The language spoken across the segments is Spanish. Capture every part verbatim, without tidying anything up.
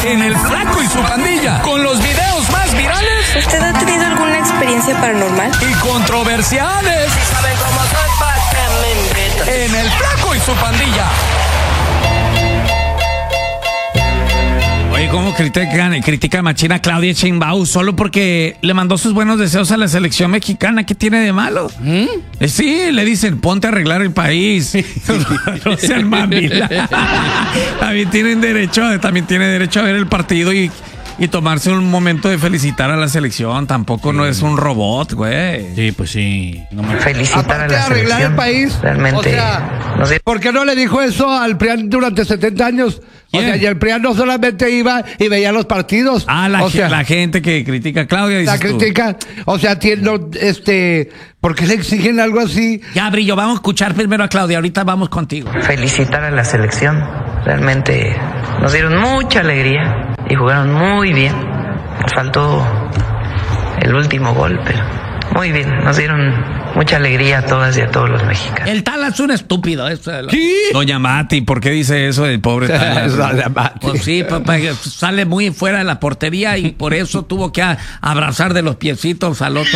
en El Flaco y su Pandilla, con los videos más virales. ¿Usted ha tenido alguna experiencia paranormal? Y controversiales. Si saben cómo soy, ¿pa' qué me invitan? En El Flaco y su Pandilla. Oye, ¿cómo critican, critica machina Claudia Sheinbaum solo porque le mandó sus buenos deseos a la selección mexicana? ¿Qué tiene de malo? ¿Mm? Eh, sí, le dicen, ponte a arreglar el país. No sean mamila. También tienen derecho, también tiene derecho a ver el partido y, y tomarse un momento de felicitar a la selección. Tampoco sí. No es un robot, güey. Sí, pues sí. No me... Felicitar Aparte a la de arreglar selección. El país. Realmente. O sea, no sé. ¿Por qué no le dijo eso al P R I A N durante setenta años? O ¿Quién? sea, y el P R I A N no solamente iba y veía los partidos. Ah, la, o sea, la gente que critica a Claudia. La dices critica. Tú. O sea, tiene, este, ¿por qué le exigen algo así? Ya, Brillo, vamos a escuchar primero a Claudia. Ahorita vamos contigo. Felicitar a la selección. Realmente nos dieron mucha alegría y jugaron muy bien. Nos faltó el último gol, pero muy bien. Nos dieron mucha alegría a todas y a todos los mexicanos. El Tala es un estúpido. Eso de lo... ¿Sí? Doña Mati, ¿por qué dice eso del pobre Tala? Doña Mati. Pues sí, papá, sale muy fuera de la portería y por eso tuvo que a, abrazar de los piecitos al otro.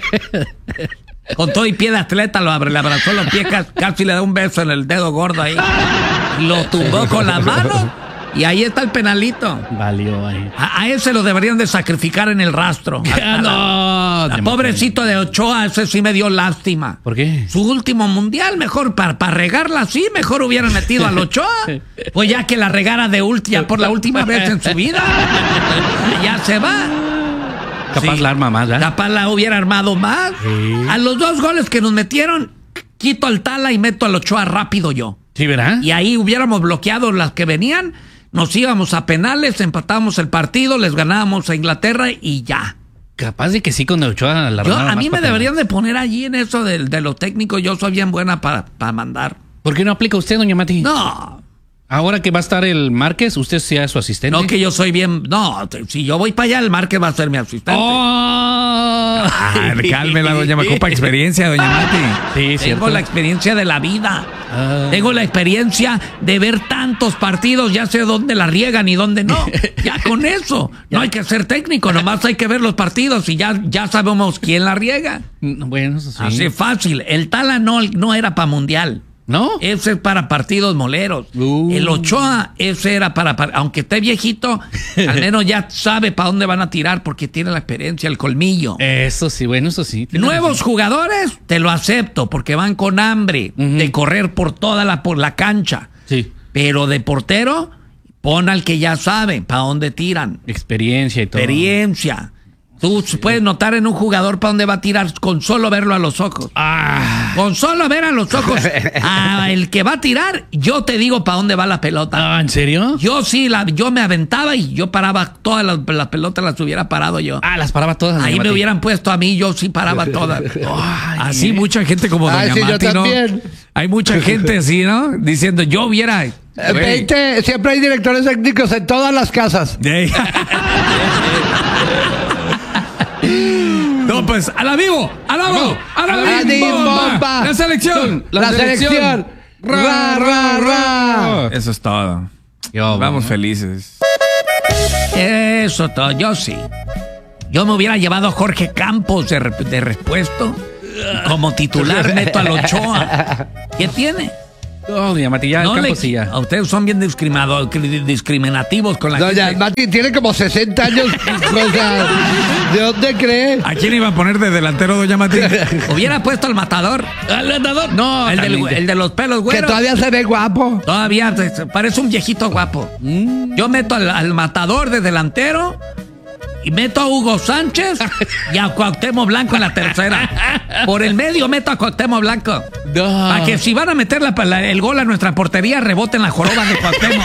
Con todo y pie de atleta lo abre, le abrazó los pies, casi le da un beso en el dedo gordo ahí. Lo tumbó con la mano. Y ahí está el penalito. Valió ahí. A, a ese lo deberían de sacrificar en el rastro. A, a no, la, pobrecito de Ochoa, ese sí me dio lástima. ¿Por qué? Su último mundial, mejor para pa regarla así, mejor hubieran metido al Ochoa. Pues ya que la regara de última por la última vez en su vida. Ya se va. Capaz sí. La arma más, ¿verdad? Capaz la hubiera armado más. Sí. A los dos goles que nos metieron, quito al Tala y meto al Ochoa rápido yo. Sí, ¿verdad? Y ahí hubiéramos bloqueado las que venían. Nos íbamos a penales, empatábamos el partido, les ganábamos a Inglaterra y ya. Capaz de que sí con Ochoa la yo, A mí me penales. deberían de poner allí en eso de, de lo técnico. Yo soy bien buena para pa mandar. ¿Por qué no aplica usted, doña Mati? No. Ahora que va a estar el Márquez, usted sea su asistente. No, que yo soy bien... No, si yo voy para allá, el Márquez va a ser mi asistente. Oh. Ah, cálmela, doña Macupa, experiencia, doña Mati. Sí, Tengo cierto. la experiencia de la vida. Ah. Tengo la experiencia de ver tantos partidos, ya sé dónde la riegan y dónde no. Ya con eso. No hay que ser técnico, nomás hay que ver los partidos y ya, ya sabemos quién la riega. Bueno, eso sí. Así fácil. El Tala no, no era para mundial. ¿No? Ese es para partidos moleros. Uh. El Ochoa, ese era para, para... Aunque esté viejito, al menos ya sabe para dónde van a tirar porque tiene la experiencia, el colmillo. Eso sí, bueno, eso sí. Nuevos razón. jugadores, te lo acepto, porque van con hambre uh-huh. de correr por toda la, por la cancha. Sí. Pero de portero, pon al que ya sabe para dónde tiran. Experiencia y todo. Experiencia. Tú sí. puedes notar en un jugador para dónde va a tirar con solo verlo a los ojos. Ah. Con solo ver a los ojos a el que va a tirar, yo te digo para dónde va la pelota. Ah, ¿en serio? Yo sí, la, yo me aventaba y yo paraba todas las, las pelotas, las hubiera parado yo. Ah, las paraba todas. Ahí me Mati. hubieran puesto a mí, yo sí paraba todas. Ay, así mucha gente como doña Ay, sí, Mati, yo ¿no? también. Hay mucha gente así, ¿no? Diciendo, yo hubiera... veinte, siempre hay directores técnicos en todas las casas. No, pues, a la vivo, a la vivo, a la vivo, bomba. La selección, la, la selección. selección. Ra, ra, ra. Eso es todo. Yo, Vamos ¿no? felices. Eso todo, yo sí. Yo me hubiera llevado a Jorge Campos de, de repuesto. Como titular meto al Ochoa. ¿Qué tiene? No, doña Mati, ya, no el le, campo sí ya. Ustedes son bien discriminativos con la Doña gente. Mati tiene como sesenta años. O sea, ¿de dónde cree? ¿A quién iba a poner de delantero, doña Mati? Hubiera puesto al matador. ¿Al matador? No, el, del, el de los pelos, güey. Que todavía se ve guapo. Todavía parece un viejito guapo. Mm. Yo meto al, al matador de delantero. Y meto a Hugo Sánchez y a Cuauhtémoc Blanco en la tercera. Por el medio meto a Cuauhtémoc Blanco. No. Para que si van a meter la, la, el gol a nuestra portería, reboten la joroba de Cuauhtémoc.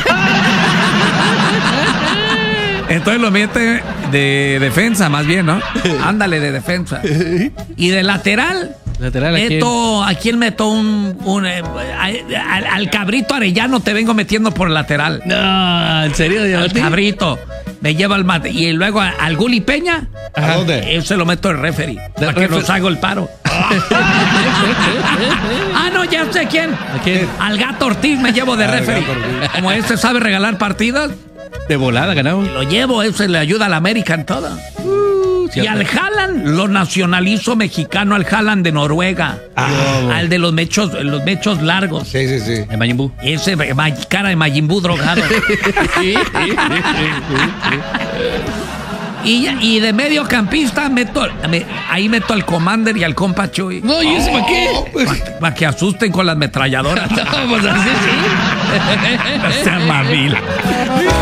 Entonces lo mete de defensa, más bien, ¿no? Ándale, de defensa. Y de lateral... Lateral, meto, ¿a quién meto un, un eh, al, al Cabrito Arellano te vengo metiendo por el lateral? No, ¿en serio? Al Cabrito me lleva al mate y luego a, al Guli Peña. ¿A dónde? Ese lo meto el referee para refer- que nos haga el paro. Ah, no, ya sé quién. ¿A quién? Al Gato Ortiz me llevo de referee. Como este sabe regalar partidas. De volada ganamos. Lo llevo, ese le ayuda a la América en todo. Y al Haaland lo nacionalizo mexicano, al Haaland de Noruega. Al de los mechos, los mechos largos. Sí, sí, sí. En Majin Buu. Ese ma- cara de Majin Buu drogado. y, y de mediocampista meto, me- ahí meto al Commander y al compa Chuy. No, ¿y ese para qué? Para que asusten con las ametralladoras. No, pues así sí. Sean mamila.